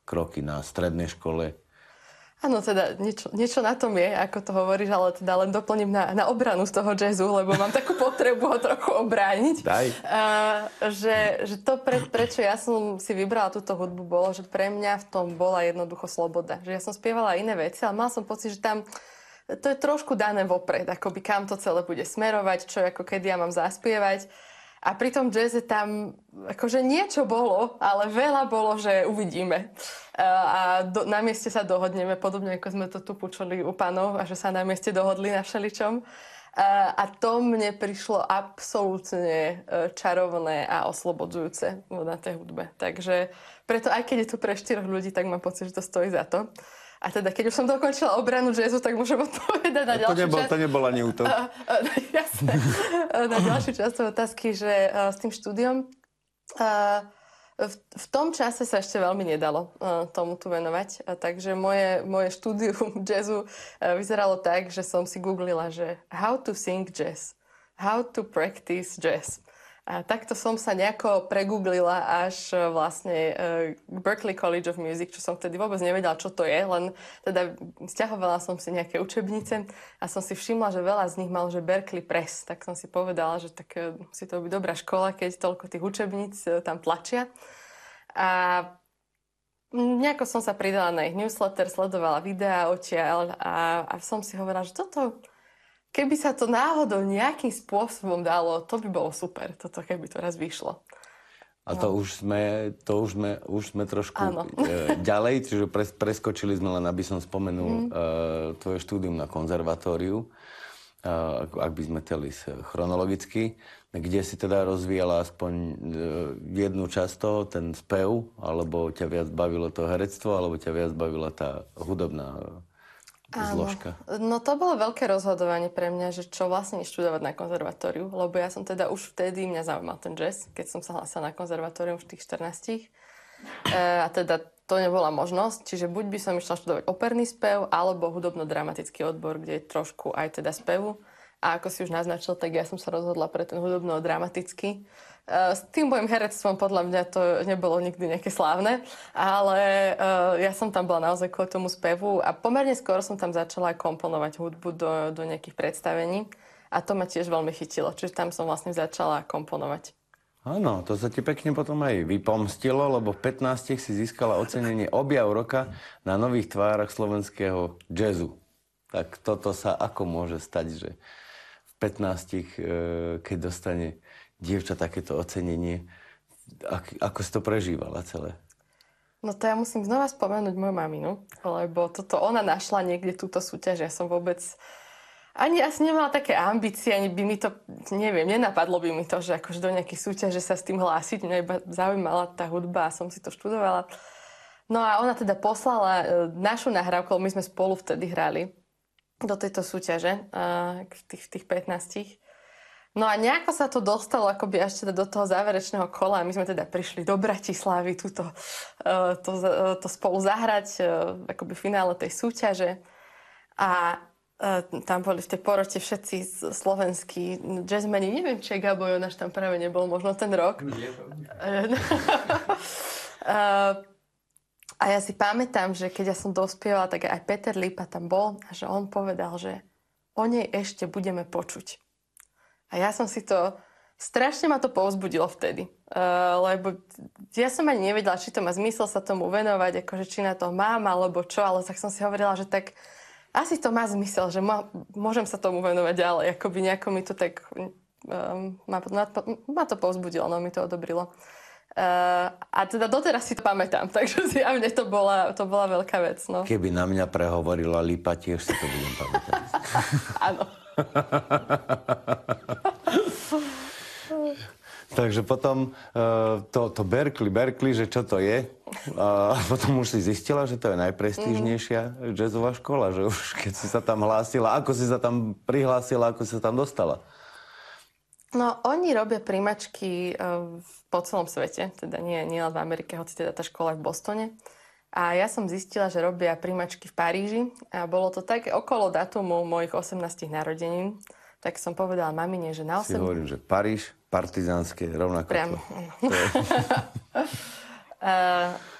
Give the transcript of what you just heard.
kroky na strednej škole? Áno, teda niečo na tom je, ako to hovoríš, ale teda len doplním na obranu z toho jazzu, lebo mám takú potrebu ho trochu obrániť. Daj. Že to, prečo ja som si vybrala túto hudbu, bolo, že pre mňa v tom bola jednoducho sloboda. Že ja som spievala iné veci, ale mal som pocit, že tam to je trošku dané vopred, akoby kam to celé bude smerovať, čo ako kedy ja mám zaspievať. A pri tom jazze tam akože niečo bolo, ale veľa bolo, že uvidíme. Na mieste sa dohodneme, podobne ako sme to tu počuli u panov, a že sa na mieste dohodli na všeličom. A to mne prišlo absolútne čarovné a oslobodzujúce na tej hudbe. Takže preto, aj keď je to pre 4 ľudí, tak mám pocit, že to stojí za to. A teda, keď už som dokončila obranu jazzu, tak môžem odpovedať na ďalšiu časť. To nebol ani útok. Jasné. Na ďalšiu časť otázky, že s tým štúdiom v tom čase sa ešte veľmi nedalo tomu tu venovať. Takže moje štúdium jazzu vyzeralo tak, že som si googlila, že how to sing jazz, how to practice jazz. A takto som sa nejako pregooglila až vlastne Berklee College of Music, čo som vtedy vôbec nevedela, čo to je, len teda sťahovala som si nejaké učebnice a som si všimla, že veľa z nich mal, že Berklee Press. Tak som si povedala, že tak musí to byť dobrá škola, keď toľko tých učebníc tam tlačia. A nejako som sa pridala na ich newsletter, sledovala videá odtiaľ a som si hovorila, že toto... Keby sa to náhodou nejakým spôsobom dalo, to by bolo super, toto keby to raz vyšlo. A to už sme trošku ďalej, čiže preskočili sme, len aby som spomenul tvoje štúdium na konzervatóriu, ak by sme chceli chronologicky, kde si teda rozvíjala aspoň jednu časť toho, ten spev, alebo ťa viac bavilo to herectvo, alebo ťa viac bavila tá hudobná zložka. No to bolo veľké rozhodovanie pre mňa, že čo vlastne študovať na konzervatóriu, lebo ja som teda už vtedy, mňa zaujímal ten jazz, keď som sa hlásila na konzervatórium v tých 14. A teda to nebola možnosť, čiže buď by som išla študovať operný spev, alebo hudobno-dramatický odbor, kde je trošku aj teda spevu. A ako si už naznačil, tak ja som sa rozhodla pre ten hudobno-dramatický. S tým mojim herectvom podľa mňa to nebolo nikdy nejaké slávne, ale ja som tam bola naozaj kvôli tomu spevu a pomerne skoro som tam začala komponovať hudbu do nejakých predstavení a to ma tiež veľmi chytilo, čiže tam som vlastne začala komponovať. Áno, to sa ti pekne potom aj vypomstilo, lebo v 15 si získala ocenenie Objav roka na nových tvárach slovenského jazzu. Tak toto sa ako môže stať, že v 15, keď dostane dievča takéto ocenenie, ako si to prežívala celé? No to ja musím znova spomenúť moju maminu, lebo toto ona našla niekde túto súťaž. Ja som vôbec ani asi nemala také ambície, ani by mi to, neviem, nenapadlo by mi to, že akože do nejakej súťaže sa s tým hlásiť. Mňa iba zaujímala tá hudba a som si to študovala. No a ona teda poslala našu nahrávku, my sme spolu vtedy hrali do tejto súťaže v tých 15. No a nejako sa to dostalo akoby až teda do toho záverečného kola. My sme teda prišli do Bratislavy to spolu zahrať akoby v finále tej súťaže. A tam boli v tej porote všetci slovenskí jazzmeni. Neviem, či Gabo Jonáš tam práve nebol, možno ten rok. A ja si pamätám, že keď ja som dospievala, tak aj Peter Lípa tam bol a že on povedal, že o nej ešte budeme počuť. A ja som si to... Strašne ma to povzbudilo vtedy. Lebo ja som ani nevedela, či to má zmysel sa tomu venovať, akože či na to mám, alebo čo, ale tak som si hovorila, že tak asi to má zmysel, že môžem sa tomu venovať ďalej. Akoby nejako mi to tak... ma to povzbudilo, no mi to odobrilo. A teda doteraz si to pamätám, takže zjavne to bola veľká vec. No. Keby na mňa prehovorila Lípa, tiež si to budem pamätať. Áno. Takže potom to Berklee, že čo to je. A potom už si zistila, že to je najprestížnejšia jazzová škola, že už keď si sa tam hlásila, ako si sa tam prihlásila, ako si sa tam dostala? No, oni robia príjmačky po celom svete, teda nie len v Amerike, hoci teda tá škola je v Bostone. A ja som zistila, že robia príjmačky v Paríži a bolo to tak okolo datumu mojich 18 narodenín. Tak som povedala mamine, že na 8... Si hovorím, že Paríž, partizánske, rovnako. Priamo.